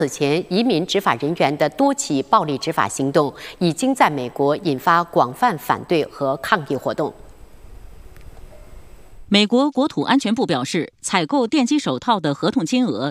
此前，移民执法人员的多起暴力执法行动已经在美国引发广泛反对和抗议活动。 美国国土安全部表示，采购电击手套的合同金额